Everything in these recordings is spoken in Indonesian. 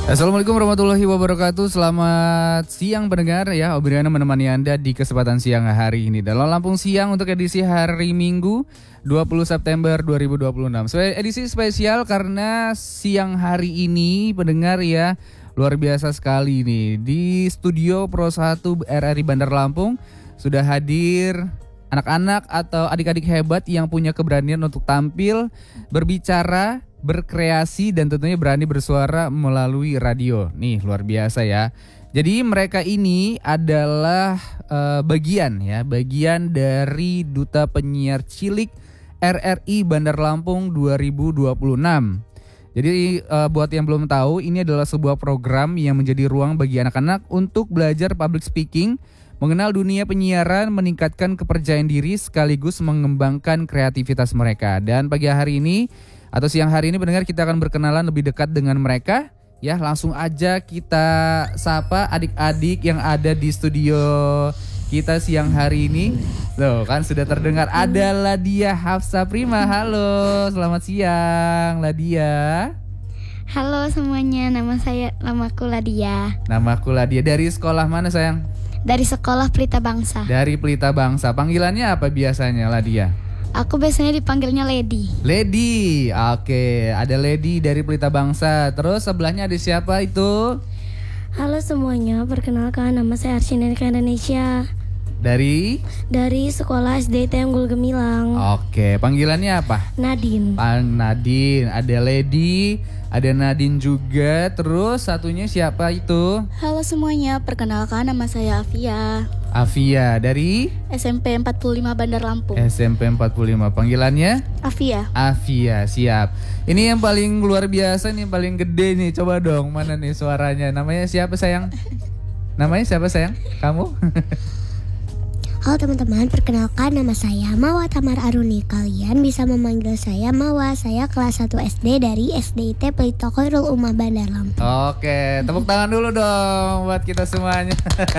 Assalamualaikum warahmatullahi wabarakatuh. Selamat siang pendengar ya. Obriana menemani Anda di kesempatan siang hari ini dalam Lampung Siang untuk edisi hari Minggu 20 September 2026. Edisi spesial karena siang hari ini pendengar ya luar biasa sekali nih. Di studio Pro 1 RRI Bandar Lampung sudah hadir anak-anak atau adik-adik hebat yang punya keberanian untuk tampil, berbicara, berkreasi dan tentunya berani bersuara melalui radio. Nih luar biasa ya. Jadi mereka ini adalah bagian dari Duta Penyiar Cilik RRI Bandar Lampung 2026. Jadi buat yang belum tahu, ini adalah sebuah program yang menjadi ruang bagi anak-anak untuk belajar public speaking, mengenal dunia penyiaran, meningkatkan kepercayaan diri sekaligus mengembangkan kreativitas mereka. Dan pagi hari ini atau siang hari ini pendengar kita akan berkenalan lebih dekat dengan mereka. Ya, langsung aja kita sapa adik-adik yang ada di studio kita siang hari ini. Loh, kan sudah terdengar ada Ladia Hafsa Prima. Halo, selamat siang Ladia. Halo semuanya, namaku Ladia. Namaku Ladia. Dari sekolah mana sayang? Dari sekolah Pelita Bangsa. Dari Pelita Bangsa. Panggilannya apa biasanya Ladia? Aku biasanya dipanggilnya Lady. Lady, oke. Ada Lady dari Pelita Bangsa. Terus sebelahnya ada siapa itu? Halo semuanya, perkenalkan nama saya Arsinenika Indonesia. Dari sekolah SDT Unggul Gemilang. Oke, panggilannya apa? Nadine. Nadine, ada Lady, ada Nadine juga. Terus satunya siapa itu? Halo semuanya, perkenalkan nama saya Afia. Afia dari SMP 45 Bandar Lampung. SMP 45. Panggilannya? Afia. Afia, siap. Ini yang paling luar biasa nih, paling gede nih. Coba dong, mana nih suaranya? Namanya siapa sayang? Namanya siapa sayang? Kamu? Halo teman-teman, perkenalkan nama saya Mawa Tamar Aruni. Kalian bisa memanggil saya Mawa. Saya kelas 1 SD dari SDIT Pelita Khairul Ummah Bandar Lampung. Oke, tepuk tangan dulu dong buat kita semuanya.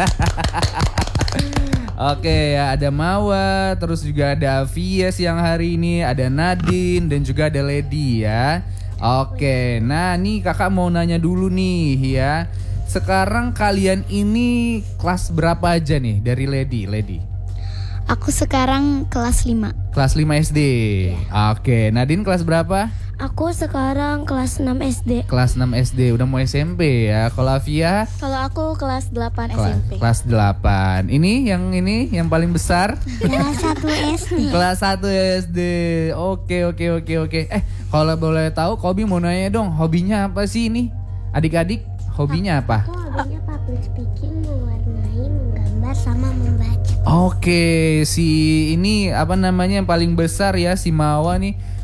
Oke ya, ada Mawa, terus juga ada Afia siang hari ini, ada Nadine dan juga ada Lady ya. Oke, nah nih kakak mau nanya dulu nih ya. Sekarang kalian ini kelas berapa aja nih dari Lady? Aku sekarang kelas 5. Kelas 5 SD. Oke, Nadine kelas berapa? Aku sekarang kelas 6 SD. Kelas 6 SD, udah mau SMP ya. Kalau Afia? Kalau aku kelas 8 SMP. Kelas 8. Ini yang paling besar? Kelas 1 SD. Kelas 1 SD. Oke. Kalau boleh tahu, Kobi mau nanya dong, hobinya apa sih ini? Adik-adik, hobinya apa? Aku hobinya public speaking, mewarnai, menggambar, sama membaca. Oke, si ini apa namanya yang paling besar ya, si Mawa nih.